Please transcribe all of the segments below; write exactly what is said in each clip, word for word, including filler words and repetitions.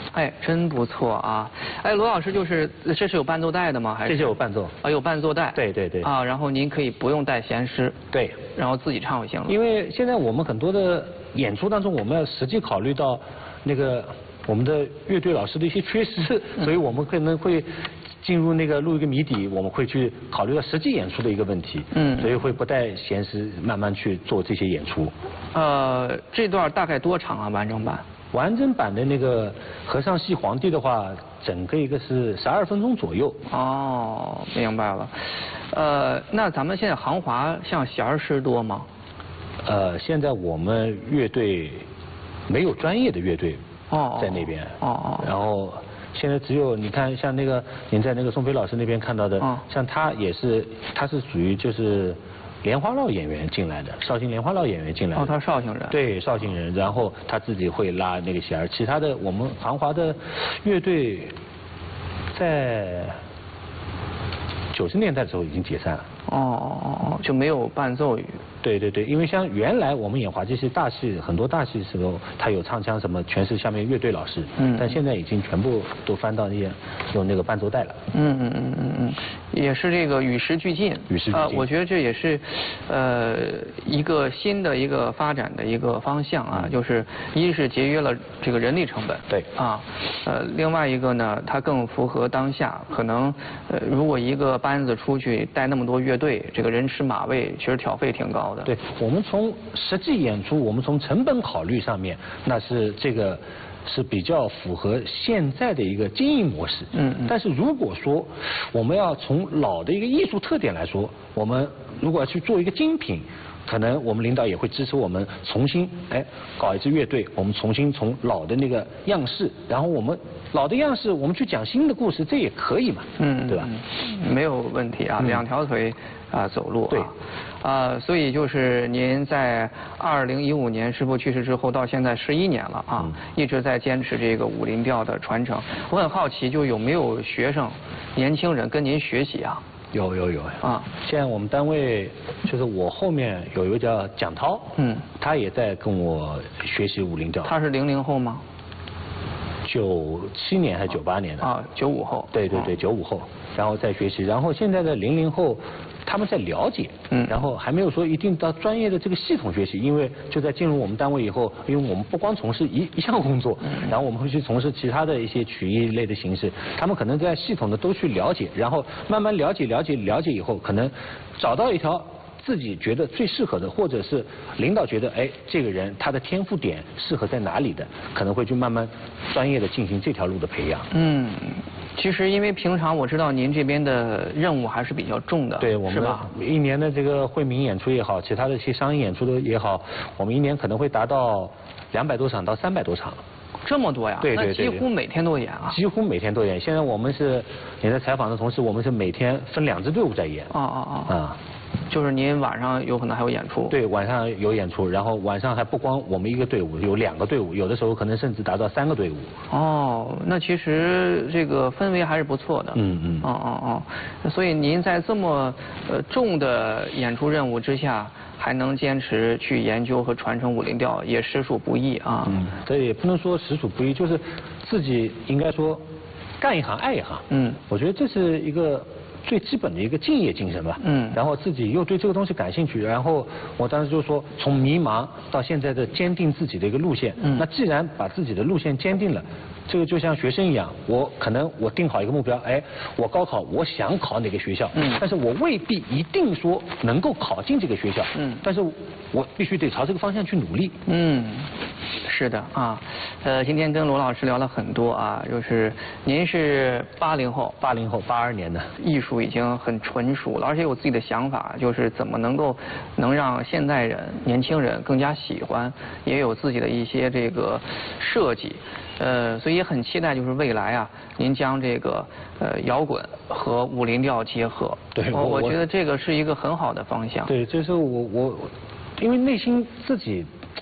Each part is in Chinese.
哎，真不错啊！哎，罗老师，就是这是有伴奏带的吗？还是这就有伴奏啊？有伴奏带。 对对对。 啊，然后您可以不用带弦师。 对。 然后自己唱就行了。 因为现在我们很多的演出当中，我们要实际考虑到那个我们的乐队老师的一些缺失，嗯、所以我们可能会。进入那个录一个谜底，我们会去考虑到实际演出的一个问题，嗯，所以会不带弦师慢慢去做这些演出。 呃，这段大概多长啊？完整版？ 完整版的那个和尚戏皇帝的话，整个一个是十二分钟左右。 哦，明白了。呃，那咱们现在行华像弦师多吗？ 呃，现在我们乐队没有专业的乐队哦在那边。 哦哦。 然后。现在只有你看，像那个您在那个宋飞老师那边看到的，哦、像他也是，他是属于就是莲花落演员进来的，绍兴莲花落演员进来的。 哦，他是绍兴人。 对，绍兴人，然后他自己会拉那个弦儿，其他的我们行华的乐队在九十年代的时候已经解散了。 哦哦哦，就没有伴奏语。 对对对，因为像原来我们演滑稽戏大戏，很多大戏时候，他有唱腔什么，全是下面乐队老师。嗯。但现在已经全部都翻到那些用那个伴奏带了。 嗯嗯嗯嗯嗯，也是这个与时俱进。 与时俱进。 呃，我觉得这也是，呃，一个新的一个发展的一个方向啊，嗯、就是一是节约了这个人力成本。 对。 啊，呃，另外一个呢，它更符合当下。可能，呃，如果一个班子出去带那么多乐队，这个人吃马喂，其实挑费挺高。 对，我们从实际演出，我们从成本考虑上面，那是这个是比较符合现在的一个经营模式。嗯嗯。但是如果说我们要从老的一个艺术特点来说，我们如果要去做一个精品，可能我们领导也会支持我们重新哎搞一支乐队，我们重新从老的那个样式，然后我们老的样式，我们去讲新的故事，这也可以嘛。嗯，对吧？ 没有问题啊，嗯、两条腿啊走路啊。 对。 啊，所以就是您在二零一五年师傅去世之后，到现在十一年了啊，嗯、一直在坚持这个武林调的传承。我很好奇，就有没有学生、年轻人跟您学习啊？ 有有有啊！现在我们单位就是我后面有一个叫蒋涛，嗯，他也在跟我学习武林调。 他是零零后吗？ 九七年还是九八年的？ 啊，九五后。 对对对，九五后，然后再学习，然后现在的零零后。他们在了解，嗯，然后还没有说一定到专业的这个系统学习，因为就在进入我们单位以后，因为我们不光从事一一项工作，嗯，然后我们会去从事其他的一些曲艺类的形式，他们可能在系统的都去了解，然后慢慢了解了解了解以后，可能找到一条自己觉得最适合的，或者是领导觉得哎这个人他的天赋点适合在哪里的，可能会去慢慢专业的进行这条路的培养。嗯。 其实，因为平常我知道您这边的任务还是比较重的， 对，我们一年的这个惠民演出也好，其他的一些商业演出的也好，我们一年可能会达到两百多场到三百多场。 这么多呀？ 对对对， 那几乎每天都演啊。 几乎每天都演。现在我们是你在采访的同时，我们是每天分两支队伍在演。 哦哦哦。啊。就是您晚上有可能还有演出？ 对，晚上有演出，然后晚上还不光我们一个队伍，有两个队伍，有的时候可能甚至达到三个队伍。 哦，那其实这个氛围还是不错的。嗯嗯。哦哦哦，所以您在这么呃重的演出任务之下，还能坚持去研究和传承武林调，也实属不易啊。 嗯，这也不能说实属不易，就是自己应该说干一行爱一行。嗯，我觉得这是一个最基本的一个敬业精神吧。嗯。然后自己又对这个东西感兴趣，然后我当时就说，从迷茫到现在的坚定自己的一个路线。嗯。那既然把自己的路线坚定了，这个就像学生一样，我可能我定好一个目标，哎，我高考我想考哪个学校，嗯，但是我未必一定说能够考进这个学校，嗯，但是我必须得朝这个方向去努力。 嗯，是的啊，呃，今天跟罗老师聊了很多啊，就是您是八零后， 八零后，八二年的， 艺术已经很纯熟了，而且有自己的想法，就是怎么能够能让现代人、年轻人更加喜欢，也有自己的一些这个设计。呃，所以也很期待，就是未来啊，您将这个呃摇滚和武林调结合。 对， 我我觉得这个是一个很好的方向。 对，这是我我，因为内心自己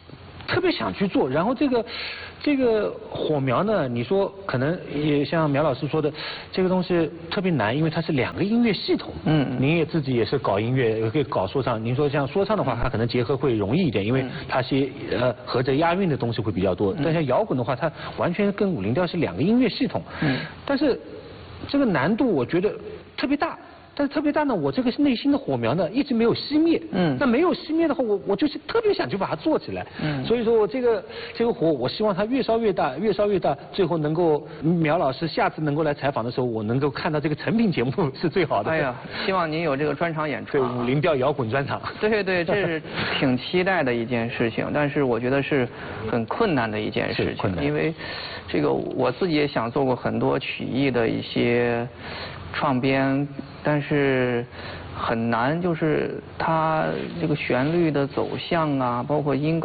特别想去做。然后这个这个火苗呢，你说可能也像苗老师说的，这个东西特别难，因为它是两个音乐系统。嗯，您也自己也是搞音乐，也可以搞说唱。您说像说唱的话，它可能结合会容易一点，因为它些呃合着押韵的东西会比较多。但像摇滚的话，它完全跟五零调是两个音乐系统。嗯，但是这个难度我觉得特别大。但是特别大呢，我这个内心的火苗呢一直没有熄灭。嗯。那没有熄灭的话，我我就是特别想去把它做起来。嗯。所以说我这个这个火，我希望它越烧越大，越烧越大，最后能够苗老师下次能够来采访的时候，我能够看到这个成品节目是最好的。 哎呀，希望您有这个专场演出。 对，五零调摇滚专场。 对对，这是挺期待的一件事情，但是我觉得是很困难的一件事情，因为这个我自己也想做过很多曲艺的一些创编，但是很难，就是它这个旋律的走向啊，包括音。